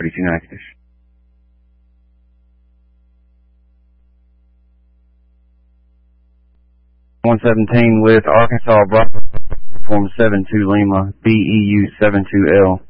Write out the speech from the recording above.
32 negative. 117 with Arkansas Bravo, form 72 Lima, BEU 72L.